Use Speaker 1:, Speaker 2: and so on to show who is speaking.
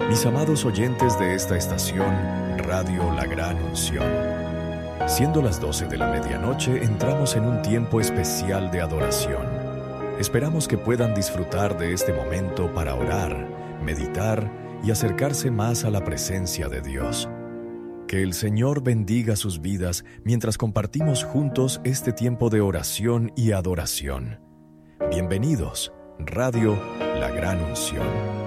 Speaker 1: Mis amados oyentes de esta estación, Radio La Gran Unción. Siendo las 12 de la medianoche, entramos en un tiempo especial de adoración. Esperamos que puedan disfrutar de este momento para orar, meditar y acercarse más a la presencia de Dios. Que el Señor bendiga sus vidas mientras compartimos juntos este tiempo de oración y adoración. Bienvenidos, Radio La Gran Unción.